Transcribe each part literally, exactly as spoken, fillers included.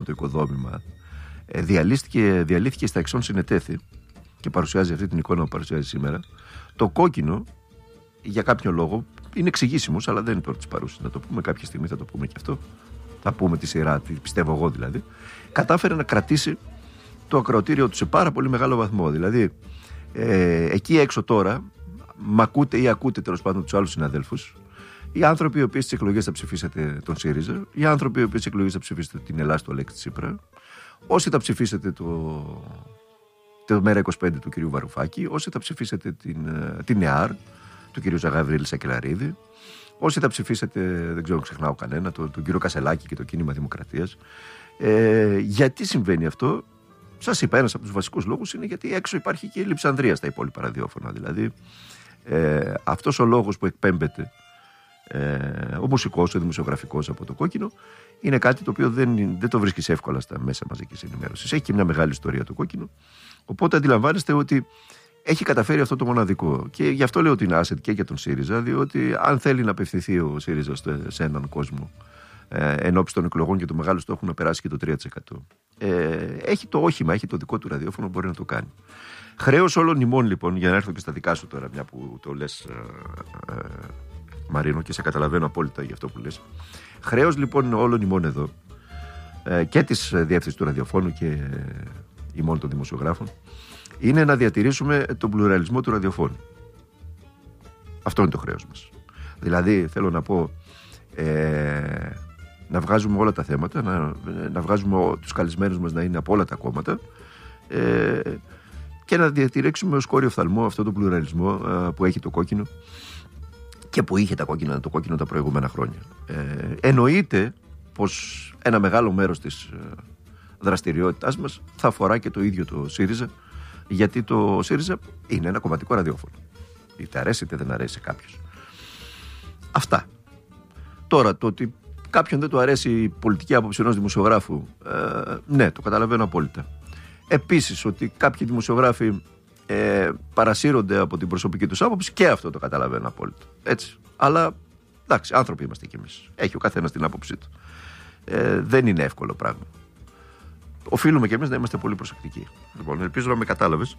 το οικοδόμημα, ε, διαλύθηκε, διαλύθηκε στα εξών συνετέθη και παρουσιάζει αυτή την εικόνα που παρουσιάζει σήμερα. Το κόκκινο, για κάποιο λόγο, είναι εξηγήσιμος, αλλά δεν είναι τώρα της παρούσης. Να το πούμε κάποια στιγμή, θα το πούμε και αυτό. Θα πούμε τη σειρά, τι πιστεύω εγώ δηλαδή. Κατάφερε να κρατήσει το ακροατήριο του σε πάρα πολύ μεγάλο βαθμό. Δηλαδή, ε, εκεί έξω τώρα, μ' ακούτε ή ακούτε τέλος πάντων τους άλλους συναδέλφους, οι άνθρωποι οι οποίοι στις εκλογές θα ψηφίσετε τον ΣΥΡΙΖΑ, οι άνθρωποι οι οποίοι στις εκλογές θα ψηφίσετε την Ελλάδα του Αλέξη Τσίπρα, όσοι θα ψηφίσετε το, το Μέρα είκοσι πέντε του κυρίου Βαρουφάκη, όσοι θα ψηφίσετε την, την ΕΑΡ του κυρίου Ζαγαβρίλη Σακελαρίδη, όσοι θα ψηφίσετε, δεν ξέρω, ξεχνάω κανένα, τον, τον κύριο Κασελάκη και το Κίνημα Δημοκρατίας. Ε, γιατί συμβαίνει αυτό? Σας είπα, ένας από τους βασικούς λόγους είναι γιατί έξω υπάρχει και η λειψανδρία στα υπόλοιπα ραδιόφωνα. Δηλαδή, ε, αυτός ο λόγος που εκπέμπεται ε, ο μουσικός, ο δημοσιογραφικός από το κόκκινο, είναι κάτι το οποίο δεν, δεν το βρίσκεις εύκολα στα μέσα μαζικής ενημέρωσης. Έχει και μια μεγάλη ιστορία το κόκκινο. Οπότε αντιλαμβάνεστε ότι έχει καταφέρει αυτό το μοναδικό. Και γι' αυτό λέω ότι είναι asset και για τον ΣΥΡΙΖΑ, διότι αν θέλει να απευθυνθεί ο ΣΥΡΙΖΑ σε έναν κόσμο ε, ενώπιση των εκλογών και του μεγάλου στόχου να περάσει και το τρία τοις εκατό. Ε, έχει το όχημα, έχει το δικό του ραδιόφωνο, μπορεί να το κάνει. Χρέος όλων ημών, λοιπόν, για να έρθω και στα δικά σου τώρα, μια που το λες, ε, ε, Μαρίνο, και σε καταλαβαίνω απόλυτα για αυτό που λες. Χρέος λοιπόν όλων ημών εδώ, ε, και της διεύθυνσης του ραδιοφώνου και ε, ημών των δημοσιογράφων, είναι να διατηρήσουμε τον πλουραλισμό του ραδιοφώνου. Αυτό είναι το χρέος μας. Δηλαδή, θέλω να πω, ε, να βγάζουμε όλα τα θέματα, να, να βγάζουμε τους καλεσμένους μας να είναι από όλα τα κόμματα, ε, και να διατηρήσουμε ως κόριο φθαλμό αυτό το πλουραλισμό ε, που έχει το κόκκινο και που είχε τα κόκκινα, το κόκκινο τα προηγούμενα χρόνια. Ε, εννοείται πως ένα μεγάλο μέρος της ε, δραστηριότητάς μας θα αφορά και το ίδιο το ΣΥΡΙΖΑ, γιατί το ΣΥΡΙΖΑ είναι ένα κομματικό ραδιόφωνο. Είτε αρέσει είτε δεν αρέσει σε κάποιους. Αυτά. Τώρα, το ότι κάποιον δεν του αρέσει η πολιτική άποψη ενός δημοσιογράφου, ε, ναι, το καταλαβαίνω απόλυτα. Επίσης, ότι κάποιοι δημοσιογράφοι ε, παρασύρονται από την προσωπική τους άποψη, και αυτό το καταλαβαίνω απόλυτα. Έτσι. Αλλά, εντάξει, άνθρωποι είμαστε κι εμείς. Έχει ο καθένας την άποψή του. Ε, δεν είναι εύκολο πράγμα. Οφείλουμε κι εμείς να είμαστε πολύ προσεκτικοί. Λοιπόν, ελπίζω να με κατάλαβες,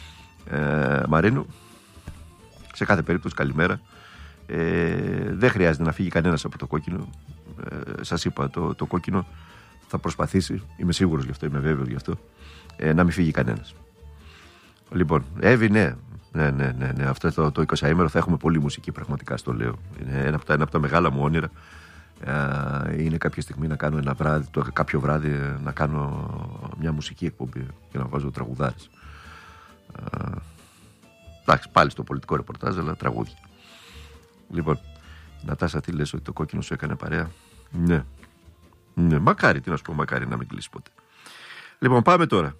ε, Μαρίνου. Σε κάθε περίπτωση, καλημέρα. Ε, δεν χρειάζεται να φύγει κανένας από το κόκκινο. Ε, σας είπα, το, το κόκκινο θα προσπαθήσει, είμαι σίγουρος γι' αυτό, είμαι βέβαιος γι' αυτό, ε, να μην φύγει κανένας. Λοιπόν, Εύη, ναι, ναι, ναι, ναι, ναι. Αυτό το, το εικοσαήμερο θα έχουμε πολύ μουσική, πραγματικά στο λέω. Είναι ένα από τα, ένα από τα μεγάλα μου όνειρα. Ε, είναι κάποια στιγμή να κάνω ένα βράδυ, το, κάποιο βράδυ να κάνω μια μουσική εκπομπή και να βάζω τραγουδάρες. Ε, εντάξει, πάλι στο πολιτικό ρεπορτάζ, αλλά τραγούδια. Λοιπόν, Νατάσα, τι λες, ότι το κόκκινο σου έκανε παρέα? Ναι. Ναι, μακάρι, τι να σου πω, μακάρι να μην κλείσει ποτέ. Λοιπόν, πάμε τώρα.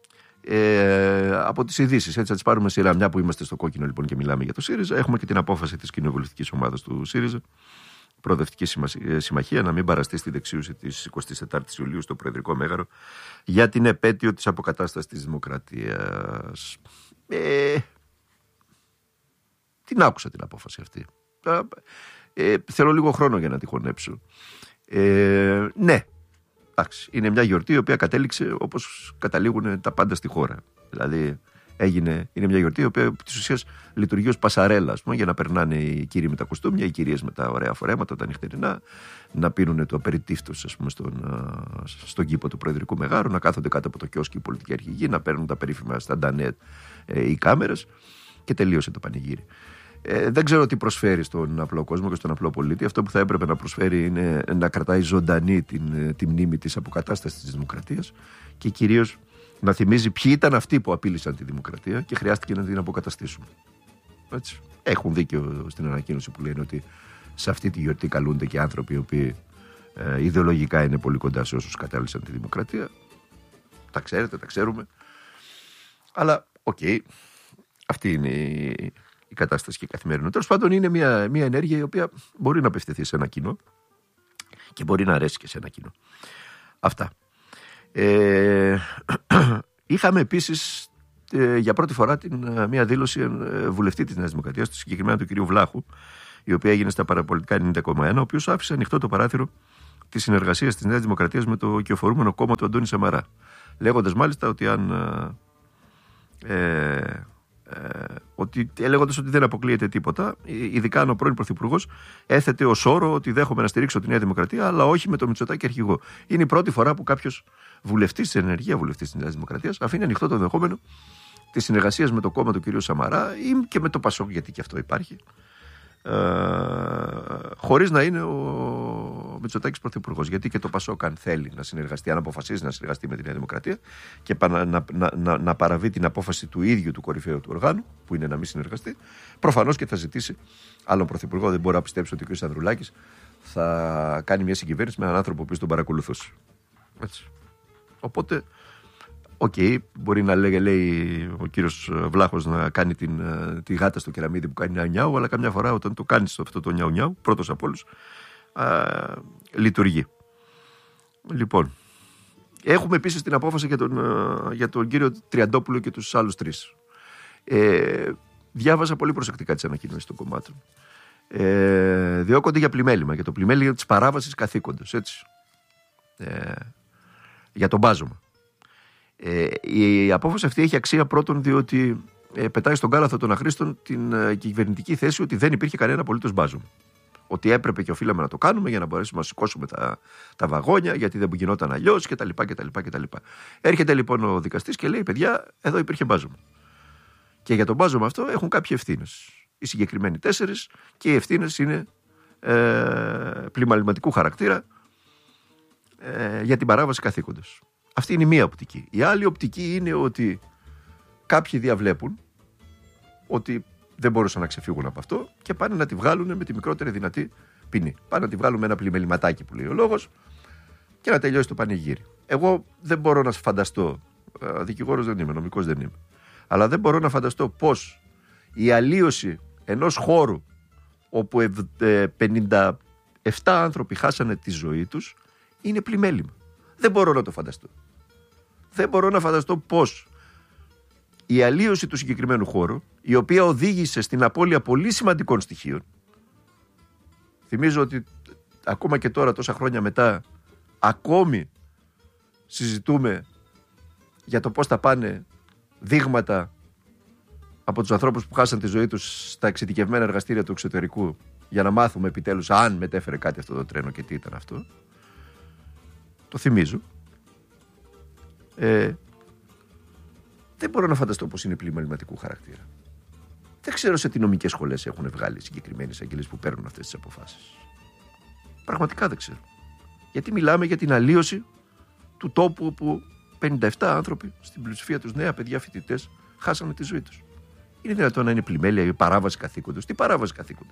Ε, από τις ειδήσεις, έτσι θα τις πάρουμε σειρά, μια που είμαστε στο κόκκινο λοιπόν και μιλάμε για το ΣΥΡΙΖΑ. Έχουμε και την απόφαση της κοινοβουλευτικής ομάδας του ΣΥΡΙΖΑ, Προοδευτική Συμμαχία, να μην παραστεί στη δεξίωση της εικοστής τετάρτης Ιουλίου στο Προεδρικό Μέγαρο για την επέτειο της αποκατάστασης της Δημοκρατίας. Ε, την άκουσα την απόφαση αυτή. Ε, θέλω λίγο χρόνο για να τη χωνέψω. Ε, ναι, εντάξει, είναι μια γιορτή η οποία κατέληξε όπως καταλήγουν τα πάντα στη χώρα. Δηλαδή έγινε, είναι μια γιορτή η οποία της ουσίας λειτουργεί ως πασαρέλα, ας πούμε, για να περνάνε οι κύριοι με τα κοστούμια, οι κυρίες με τα ωραία φορέματα, τα νυχτερινά, να πίνουν το απεριτίφτος, ας πούμε, στον, στον κήπο του Προεδρικού Μεγάρου, να κάθονται κάτω από το κιόσκι οι πολιτικοί αρχηγοί, να παίρνουν τα περίφημα στα ντανέτ ε, οι κάμερες, και τελείωσε το πανηγύρι. Ε, δεν ξέρω τι προσφέρει στον απλό κόσμο και στον απλό πολίτη. Αυτό που θα έπρεπε να προσφέρει είναι να κρατάει ζωντανή την, τη μνήμη της αποκατάστασης της δημοκρατίας και κυρίως να θυμίζει ποιοι ήταν αυτοί που απείλησαν τη δημοκρατία και χρειάστηκε να την αποκαταστήσουμε. Έτσι. Έχουν δίκιο στην ανακοίνωση που λένε ότι σε αυτή τη γιορτή καλούνται και άνθρωποι οι οποίοι ε, ιδεολογικά είναι πολύ κοντά σε όσους κατάλυσαν τη δημοκρατία. Τα ξέρετε, τα ξέρουμε. Αλλά, οκ, okay, αυτή είναι η, η κατάσταση και η καθημερινότητα. Τέλος πάντων, είναι μια, μια ενέργεια η οποία μπορεί να απευθυνθεί σε ένα κοινό και μπορεί να αρέσει και σε ένα κοινό. Αυτά. Ε, είχαμε επίσης ε, για πρώτη φορά την, μια δήλωση ε, βουλευτή της Νέας Δημοκρατίας, συγκεκριμένα του κυρίου Βλάχου, η οποία έγινε στα παραπολιτικά ενενήντα κόμμα ένα, ο οποίος άφησε ανοιχτό το παράθυρο τη συνεργασία της Νέας Δημοκρατίας με το οικειοφορούμενο κόμμα του Αντώνη Σαμαρά. Λέγοντας μάλιστα ότι αν. Ε, ε, ότι, λέγοντας ότι δεν αποκλείεται τίποτα, ειδικά αν ο πρώην Πρωθυπουργός έθετε ως όρο ότι δέχομαι να στηρίξω τη Νέα Δημοκρατία, αλλά όχι με το Μητσοτάκη αρχηγό. Είναι η πρώτη φορά που κάποιος βουλευτής της ενεργεία βουλευτής της Νέας Δημοκρατίας αφήνει ανοιχτό το ενδεχόμενο της συνεργασίας με το κόμμα του κ. Σαμαρά ή και με το Πασόκ, γιατί και αυτό υπάρχει, ε, χωρίς να είναι ο Μητσοτάκης πρωθυπουργός. Γιατί και το Πασόκ, αν θέλει να συνεργαστεί, αν αποφασίζει να συνεργαστεί με τη Νέα Δημοκρατία και να, να, να, να παραβεί την απόφαση του ίδιου του κορυφαίου του οργάνου, που είναι να μην συνεργαστεί, προφανώς και θα ζητήσει άλλον πρωθυπουργό. Δεν μπορώ να πιστέψω ότι ο κ. Ανδρουλάκης θα κάνει μια συγκυβέρνηση με έναν άνθρωπο που τον παρακολουθούσε. Έτσι. Οπότε, οκ, okay, μπορεί να λέει, λέει ο κύριος Βλάχος να κάνει την, τη γάτα στο κεραμίδι που κάνει νιάου νιάου, αλλά καμιά φορά όταν το κάνεις αυτό το νιάου νιάου, πρώτος από όλους, α, λειτουργεί. Λοιπόν, έχουμε επίσης την απόφαση για τον, για τον κύριο Τριαντόπουλο και τους άλλους τρεις. Ε, διάβαζα πολύ προσεκτικά τις ανακοινώσεις των κομμάτων. Ε, διώκονται για πλημέλημα, για το πλημέλημα της παράβασης καθήκοντος, έτσι. Ε, για τον μπάζωμα. Ε, η απόφαση αυτή έχει αξία πρώτον διότι ε, πετάει στον κάλαθο των αχρήστων την ε, κυβερνητική θέση ότι δεν υπήρχε κανένα απολύτως μπάζωμα. Ότι έπρεπε και οφείλαμε να το κάνουμε για να μπορέσουμε να σηκώσουμε τα, τα βαγόνια, γιατί δεν γινόταν αλλιώς κτλ, κτλ, κτλ. Έρχεται λοιπόν ο δικαστής και λέει: παιδιά, εδώ υπήρχε μπάζωμα. Και για τον μπάζωμα αυτό έχουν κάποιοι ευθύνες. Οι συγκεκριμένοι τέσσερις, και οι ευθύνες είναι ε, πλημαληματικού χαρακτήρα ε, για την παράβαση καθήκοντος. Αυτή είναι η μία οπτική. Η άλλη οπτική είναι ότι κάποιοι διαβλέπουν ότι δεν μπορούσαν να ξεφύγουν από αυτό και πάνε να τη βγάλουν με τη μικρότερη δυνατή ποινή. Πάνε να τη βγάλουν με ένα πλημεληματάκι που λέει ο λόγος και να τελειώσει το πανηγύρι. Εγώ δεν μπορώ να φανταστώ, δικηγόρος δεν είμαι, νομικός δεν είμαι, αλλά δεν μπορώ να φανταστώ πώς η αλλίωση ενός χώρου όπου πενήντα επτά άνθρωποι χάσανε τη ζωή τους είναι πλημέλημα. Δεν μπορώ να το φανταστώ. Δεν μπορώ να φανταστώ πώς η αλλίωση του συγκεκριμένου χώρου, η οποία οδήγησε στην απώλεια πολύ σημαντικών στοιχείων. Θυμίζω ότι ακόμα και τώρα, τόσα χρόνια μετά, ακόμη συζητούμε για το πώς θα πάνε δείγματα από τους ανθρώπους που χάσαν τη ζωή τους στα εξειδικευμένα εργαστήρια του εξωτερικού, για να μάθουμε επιτέλους αν μετέφερε κάτι αυτό το τρένο και τι ήταν αυτό. Το θυμίζω. Ε, δεν μπορώ να φανταστώ πως είναι πλημεληματικού χαρακτήρα. Δεν ξέρω σε τι νομικές σχολές έχουν βγάλει συγκεκριμένοι εισαγγελείς που παίρνουν αυτές τις αποφάσεις. Πραγματικά δεν ξέρω. Γιατί μιλάμε για την αλλίωση του τόπου όπου πενήντα επτά άνθρωποι, στην πλειοψηφία τους νέα παιδιά φοιτητές, χάσανε τη ζωή τους. Είναι δυνατόν να είναι πλημέλεια ή παράβαση καθήκοντος? Τι παράβαση καθήκοντος?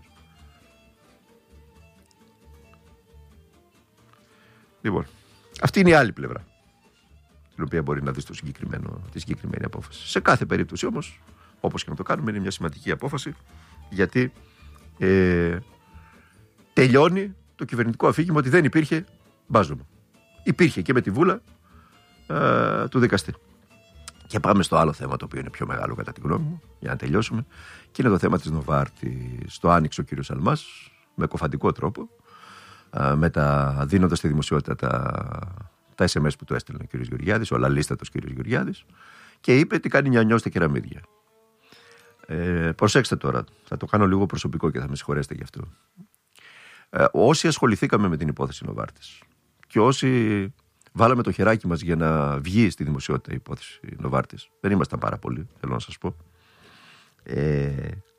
Λοιπόν, αυτή είναι η άλλη πλευρά, την οποία μπορεί να δει το συγκεκριμένο, τη συγκεκριμένη απόφαση. Σε κάθε περίπτωση όμως, όπως και να το κάνουμε, είναι μια σημαντική απόφαση, γιατί ε, τελειώνει το κυβερνητικό αφήγημα ότι δεν υπήρχε μπάζωμα. Υπήρχε και με τη βούλα ε, του δικαστή. Και πάμε στο άλλο θέμα, το οποίο είναι πιο μεγάλο κατά τη γνώμη μου, για να τελειώσουμε, και είναι το θέμα της Νοβάρτης. Το άνοιξε ο κύριος Αλμάς με κοφαντικό τρόπο, μετα, δίνοντας στη δημοσιότητα τα, τα ες εμ ες που του έστειλε ο κύριος Γεωργιάδης, ο λαλίστατος κύριος Γεωργιάδης, και είπε τι κάνει νιανιό στα κεραμίδια. Ε, προσέξτε τώρα, θα το κάνω λίγο προσωπικό και θα με συγχωρέσετε γι' αυτό. Ε, όσοι ασχοληθήκαμε με την υπόθεση Νοβάρτης και όσοι βάλαμε το χεράκι μας για να βγει στη δημοσιότητα η υπόθεση Νοβάρτης, δεν ήμασταν πάρα πολλοί, θέλω να σας πω. Ε,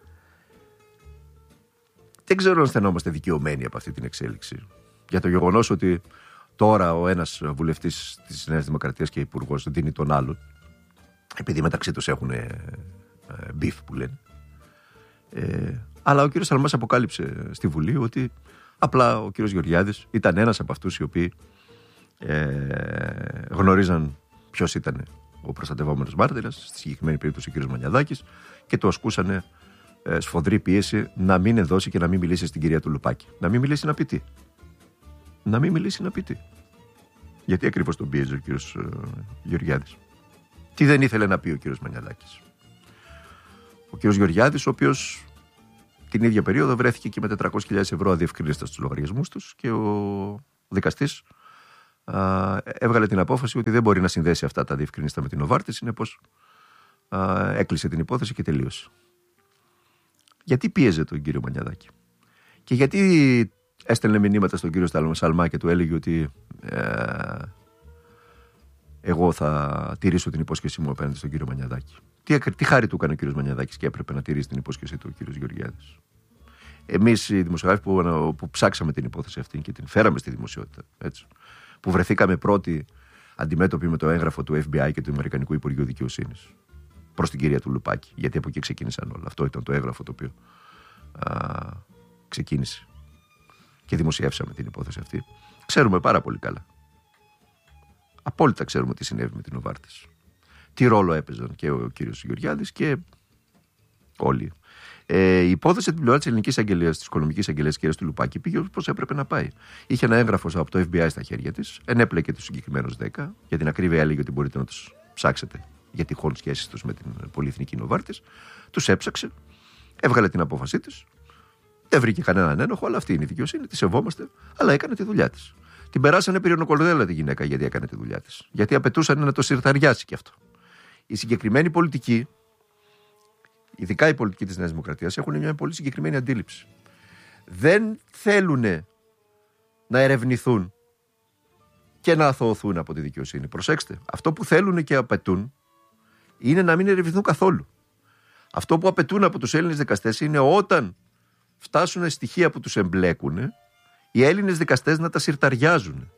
δεν ξέρω αν αισθανόμαστε δικαιωμένοι από αυτή την εξέλιξη. Για το γεγονός ότι τώρα ο ένας βουλευτής της Νέας Δημοκρατίας και υπουργός δίνει τον άλλον, επειδή μεταξύ τους έχουν μπιφ που λένε. Ε, αλλά ο κύριος Αλμάς αποκάλυψε στη Βουλή ότι απλά ο κύριος Γεωργιάδης ήταν ένας από αυτούς οι οποίοι ε, γνωρίζαν ποιος ήταν ο προστατευόμενος μάρτυρας, στη συγκεκριμένη περίπτωση ο κύριος Μανιαδάκης, και του ασκούσανε ε, σφοδρή πίεση να μην ενδώσει και να μην μιλήσει στην κυρία του Λουπάκη. Να μην μιλήσει να πει τι. Να μην μιλήσει να πει τι. Γιατί ακριβώς τον πίεζε ο κύριος ε, Γεωργιάδης? Τι δεν ήθελε να πει ο κύριος Μανιαδάκης? Ο κύριος Γεωργιάδης, ο οποίος την ίδια περίοδο βρέθηκε και με τετρακόσιες χιλιάδες ευρώ αδιευκρίνιστα στους λογαριασμούς τους, και ο Ο δικαστής α, έβγαλε την απόφαση ότι δεν μπορεί να συνδέσει αυτά τα διευκρινίστα με την Νοβάρτης, συνεπώς α, έκλεισε την υπόθεση και τελείωσε. Γιατί πίεζε τον κύριο Μανιαδάκη και γιατί έστελνε μηνύματα στον κύριο Σαλμά και του έλεγε ότι ε, εγώ θα τηρήσω την υπόσχεσή μου απέναντι στον κύριο Μανιαδάκη. Τι, τι χάρη του έκανε ο κύριος Μανιαδάκης και έπρεπε να τηρήσει την υπόσχεσή του ο κύριος Γεωργιάδης. Εμείς οι δημοσιογράφοι που, που ψάξαμε την υπόθεση αυτή και την φέραμε στη δημοσιότητα, έτσι, που βρεθήκαμε πρώτοι αντιμέτωποι με το έγγραφο του Εφ Μπι Άι και του Αμερικανικού Υπουργείου Δικαιοσύνης προς την κυρία του Λουπάκη, γιατί από εκεί ξεκίνησαν όλα. Αυτό ήταν το έγγραφο το οποίο α, ξεκίνησε και δημοσιεύσαμε την υπόθεση αυτή. Ξέρουμε πάρα πολύ καλά. Απόλυτα ξέρουμε τι συνέβη με την Νοβάρτης. Τι ρόλο έπαιζαν και ο κύριος Γεωργιάδης και όλοι. Ε, η υπόθεση την πλευρά της ελληνικής αγγελίας, της οικονομικής αγγελίας της κυρίας του Λουπάκη, πήγε όπως έπρεπε να πάει. Είχε ένα έγγραφο από το Εφ Μπι Άι στα χέρια της, ενέπλεκε τους συγκεκριμένους δέκα, για την ακρίβεια έλεγε ότι μπορείτε να τους ψάξετε για τυχόν σχέσεις τους με την πολυεθνική Νοβάρτης. Τους έψαξε, έβγαλε την απόφασή της, δεν βρήκε κανέναν ένοχο, αλλά αυτή είναι η δικαιοσύνη, τη σεβόμαστε, αλλά έκανε τη δουλειά της. Την περάσανε πυρηνοκορδέλα τη γυναίκα γιατί έκανε τη δουλειά της. Γιατί απαιτούσαν να το συρταριάσει κι αυτό. Η συγκεκριμένη πολιτική, ειδικά η πολιτική της Νέας Δημοκρατίας, έχουν μια πολύ συγκεκριμένη αντίληψη. Δεν θέλουν να ερευνηθούν και να αθωωωθούν από τη δικαιοσύνη. Προσέξτε, αυτό που θέλουν και απαιτούν είναι να μην ερευνηθούν καθόλου. Αυτό που απαιτούν από τους Έλληνες δικαστές είναι όταν φτάσουν στοιχεία που τους εμπλέκουν, οι Έλληνες δικαστές να τα συρταριάζουν.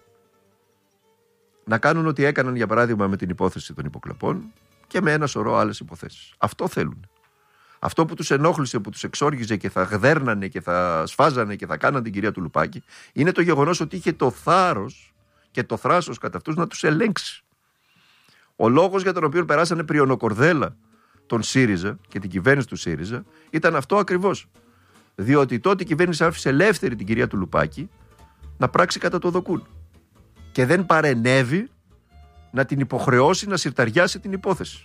Να κάνουν ό,τι έκαναν, για παράδειγμα, με την υπόθεση των υποκλοπών και με ένα σωρό άλλες υποθέσεις. Αυτό θέλουν. Αυτό που τους ενόχλησε, που τους εξόργιζε και θα γδέρνανε και θα σφάζανε και θα κάναν την κυρία του Λουπάκη, είναι το γεγονός ότι είχε το θάρρος και το θράσος κατά αυτούς να τους ελέγξει. Ο λόγος για τον οποίο περάσανε πριονοκορδέλα τον ΣΥΡΙΖΑ και την κυβέρνηση του ΣΥΡΙΖΑ ήταν αυτό ακριβώς. Διότι τότε η κυβέρνηση άφησε ελεύθερη την κυρία του Λουπάκη να πράξει κατά το δοκούν. Και δεν παρενέβη να την υποχρεώσει να συρταριάσει την υπόθεση.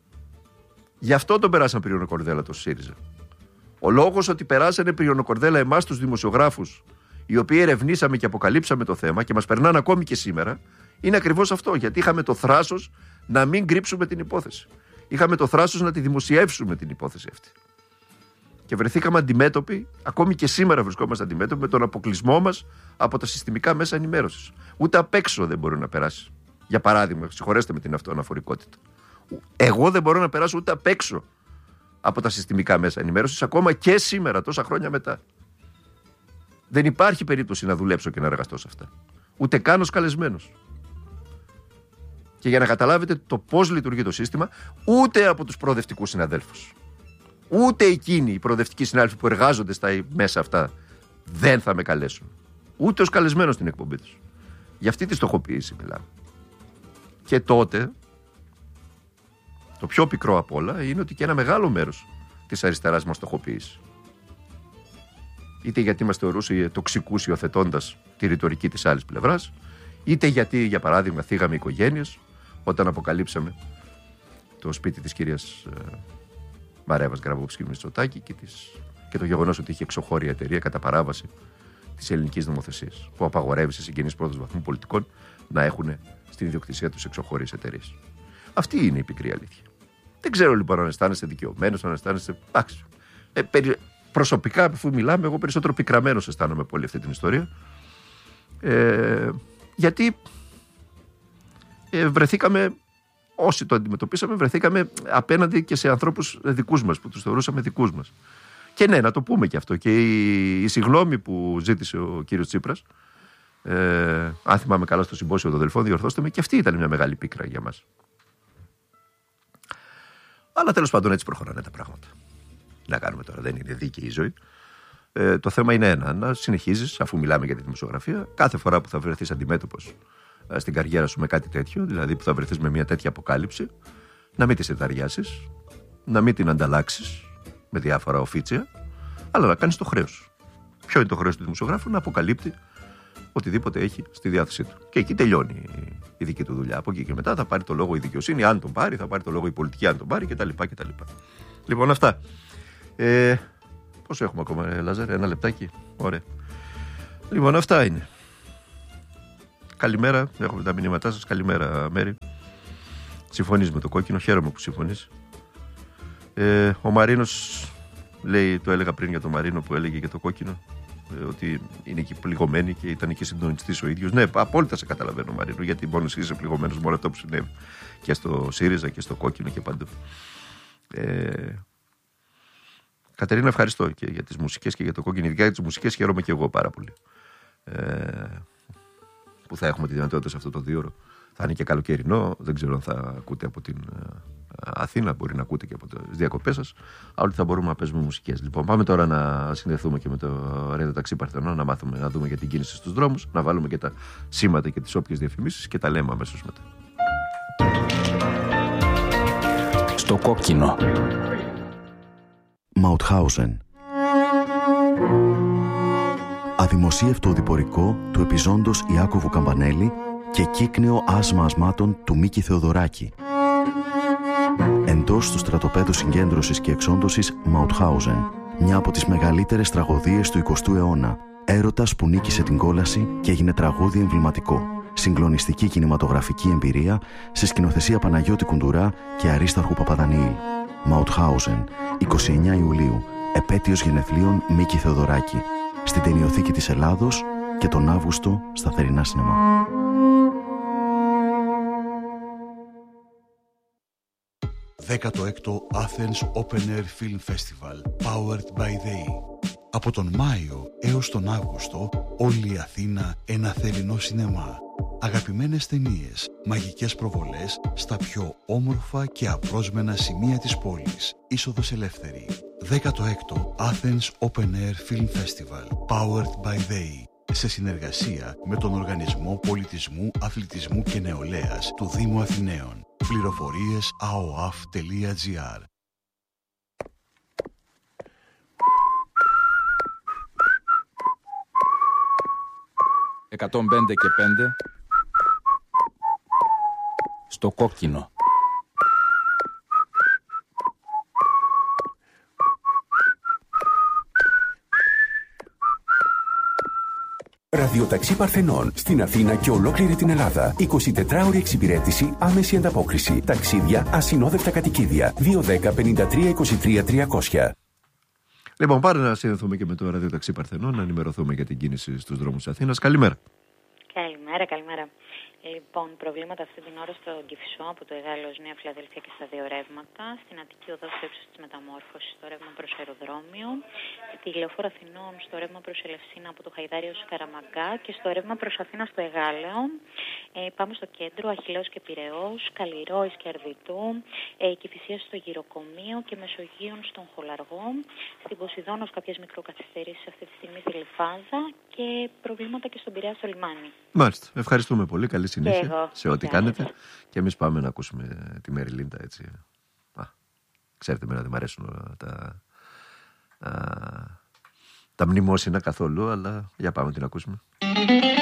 Γι' αυτό τον περάσαν πριονοκορδέλα το ΣΥΡΙΖΑ. Ο λόγος ότι περάσανε πριονοκορδέλα εμάς τους δημοσιογράφους, οι οποίοι ερευνήσαμε και αποκαλύψαμε το θέμα και μας περνάνε ακόμη και σήμερα, είναι ακριβώς αυτό. Γιατί είχαμε το θράσος να μην κρύψουμε την υπόθεση. Είχαμε το θράσος να τη δημοσιεύσουμε την υπόθεση αυτή. Και βρεθήκαμε αντιμέτωποι, ακόμη και σήμερα βρισκόμαστε αντιμέτωποι με τον αποκλεισμό μας από τα συστημικά μέσα ενημέρωσης. Ούτε απ' έξω δεν μπορεί να περάσει. Για παράδειγμα, συγχωρέστε με την αυτοαναφορικότητα. Εγώ δεν μπορώ να περάσω ούτε απ' έξω από τα συστημικά μέσα ενημέρωσης, ακόμα και σήμερα, τόσα χρόνια μετά. Δεν υπάρχει περίπτωση να δουλέψω και να εργαστώ σε αυτά. Ούτε καν ως καλεσμένος. Και για να καταλάβετε το πώς λειτουργεί το σύστημα, ούτε από τους προοδευτικούς συναδέλφους, ούτε εκείνοι οι προοδευτικοί συνάδελφοι που εργάζονται στα μέσα αυτά δεν θα με καλέσουν. Ούτε ως καλεσμένος στην εκπομπή τους. Για αυτή τη στοχοποίηση μιλάμε. Και τότε, το πιο πικρό απ' όλα είναι ότι και ένα μεγάλο μέρος της αριστεράς μας στοχοποίησε. Είτε γιατί μας θεωρούσε τοξικούς υιοθετώντας τη ρητορική της άλλης πλευράς, είτε γιατί, για παράδειγμα, θίγαμε οικογένειες όταν αποκαλύψαμε το σπίτι της κυρίας ε, Μαρέβας Γκραβόψκη Μητσοτάκη και, και το γεγονός ότι είχε εξωχώρια εταιρεία κατά παράβαση της ελληνικής νομοθεσίας, που απαγορεύει σε συγγενείς πρώτου βαθμού πολιτικών να έχουν στην ιδιοκτησία τους εξωχώριες εταιρείες. Αυτή είναι η πικρή αλήθεια. Δεν ξέρω λοιπόν αν αισθάνεστε δικαιωμένος, αν αισθάνεστε. Εντάξει. Ε, περι... Προσωπικά, αφού μιλάμε, εγώ περισσότερο πικραμένος αισθάνομαι από όλη αυτή την ιστορία. Ε, γιατί ε, βρεθήκαμε, όσοι το αντιμετωπίσαμε, βρεθήκαμε απέναντι και σε ανθρώπους δικούς μας, που τους θεωρούσαμε δικούς μας. Και ναι, να το πούμε και αυτό. Και η, η συγγνώμη που ζήτησε ο κύριος Τσίπρας, ε, αν θυμάμαι καλά στο συμπόσιο των Δελφών, διορθώστε με, και αυτή ήταν μια μεγάλη πίκρα για μας. Αλλά τέλος πάντων έτσι προχωράνε τα πράγματα. Να κάνουμε τώρα, δεν είναι δίκαιη η ζωή. Ε, το θέμα είναι ένα, να συνεχίζεις, αφού μιλάμε για τη δημοσιογραφία, κάθε φορά που θα βρεθείς αντιμέτωπος ε, στην καριέρα σου με κάτι τέτοιο, δηλαδή που θα βρεθείς με μια τέτοια αποκάλυψη, να μην τη συρταριάσεις, να μην την ανταλλάξεις με διάφορα οφίτσια, αλλά να κάνεις το χρέος σου. Ποιο είναι το χρέος του δημοσιογράφου? Να αποκαλύπτει οτιδήποτε έχει στη διάθεσή του. Και εκεί τελειώνει η δική του δουλειά. Από εκεί και μετά θα πάρει το λόγο η δικαιοσύνη, αν τον πάρει, θα πάρει το λόγο η πολιτική, αν τον πάρει κτλ. κτλ. Λοιπόν, αυτά. Ε, πόσο έχουμε ακόμα, Λάζαρε, ένα λεπτάκι? Ωραία. Λοιπόν, αυτά είναι. καλημέρα. Έχουμε τα μηνύματά σας. Καλημέρα, Μέρη. Συμφωνείς με το κόκκινο. Χαίρομαι που συμφωνείς. Ε, ο Μαρίνος λέει, το έλεγα πριν για τον Μαρίνο που έλεγε για το κόκκινο, ε, ότι είναι εκεί πληγωμένοι και ήταν εκεί συντονιστής ο ίδιος. Ναι, απόλυτα σε καταλαβαίνω, Μαρίνο, γιατί μόνο εσύ είσαι πληγωμένος με όλο αυτό που συνέβη και στο ΣΥΡΙΖΑ και στο κόκκινο και παντού. Ε, Κατερίνα, ευχαριστώ και για τις μουσικές και για το κόκκινο. Ειδικά για τις μουσικές χαίρομαι και εγώ πάρα πολύ. Ε, που θα έχουμε τη δυνατότητα σε αυτό το δύο ώρο. Θα είναι και καλοκαιρινό, δεν ξέρω αν θα ακούτε από την Αθήνα, μπορεί να ακούτε και από τις διακοπές σας, αλλά ότι θα μπορούμε να παίζουμε μουσικές. Λοιπόν, πάμε τώρα να συνδεθούμε και με το Ρέδο Ταξί Παρθενών, να μάθουμε, να δούμε για την κίνηση στους δρόμους, να βάλουμε και τα σήματα και τις όποιες διαφημίσεις και τα λέμε αμέσως μετά. Στο κόκκινο. Μαουτχάουζεν. Αδημοσίευτο οδηπορικό του επιζώντος Ιάκωβου Καμπανέλη και κύκνιο άσμα ασμάτων του Μίκη Θεοδωράκη. Εντός του στρατοπέδου συγκέντρωσης και εξόντωσης Μαουτχάουζεν, μια από τις μεγαλύτερες τραγωδίες του εικοστού αιώνα. Έρωτας που νίκησε την κόλαση και έγινε τραγούδι εμβληματικό. Συγκλονιστική κινηματογραφική εμπειρία σε σκηνοθεσία Παναγιώτη Κουντουρά και Αρίσταρχου Παπαδανιήλ. Μαουτχάουζεν, εικοστή ενάτη Ιουλίου, επέτειος γενεθλίων Μίκη Θεοδωράκη. Στην Ταινιοθήκη της Ελλάδος και τον Αύγουστο στα θερινά σινεμά. δέκατο έκτο Athens Open Air Film Festival, powered by ΔΕΗ. Από τον Μάιο έως τον Αύγουστο, όλη η Αθήνα ένα θερινό σινεμά. Αγαπημένες ταινίες, μαγικές προβολές στα πιο όμορφα και απρόσμενα σημεία της πόλης. Είσοδος ελεύθερη. δέκατο έκτο Athens Open Air Film Festival, powered by ΔΕΗ. Σε συνεργασία με τον Οργανισμό Πολιτισμού, Αθλητισμού και Νεολαίας του Δήμου Αθηναίων. Πληροφορίες a o a f τελεία g r. εκατόν πέντε και πέντε. Στο κόκκινο. Ραδιοταξί Παρθενών στην Αθήνα και ολόκληρη την Ελλάδα. εικοσιτετράωρη εξυπηρέτηση, άμεση ανταπόκριση. Ταξίδια, ασυνόδευτα κατοικίδια. δύο δέκα πενήντα τρία είκοσι τρία τριακόσια. Λοιπόν, πάρε να συνδεθούμε και με το Ραδιοταξί Παρθενών, να ενημερωθούμε για την κίνηση στους δρόμους της Αθήνας. Καλημέρα. Καλημέρα, καλημέρα. Λοιπόν, προβλήματα αυτή την ώρα στο Κηφισό από το Εγάλεως Νέα Φιλαδέλφια και στα δύο ρεύματα. Στην Αττική Οδό στο ύψος της Μεταμόρφωσης, στο ρεύμα προς αεροδρόμιο. Στη Λεωφόρο Αθηνών, στο ρεύμα προς Ελευσίνα από το Χαϊδάρι ως Καραμαγκά. Και στο ρεύμα προς Αθήνα στο Εγάλεο. Ε, πάμε στο κέντρο, Αχιλλέος και Πειραιώς, Καλλιρόης και Αρβιτού. Ε, Κηφισίας στο Γυροκομείο και Μεσογείων στον Χολαργό. Στην Ποσειδώνος κάποιες μικροκαθυστερήσεις αυτή τη στιγμή στη Λιφάζα. Και προβλήματα και στον Πειραιά στο λιμάνι. Μάλιστα. Ευχαριστούμε πολύ. Καλή συνέχεια εγώ, σε ό,τι κάνετε. Και εμείς πάμε να ακούσουμε τη Μέρη Λίντα, έτσι. Α, ξέρετε, εμένα δεν μου αρέσουν τα, α, τα μνημόσυνα καθόλου, αλλά για πάμε να την ακούσουμε.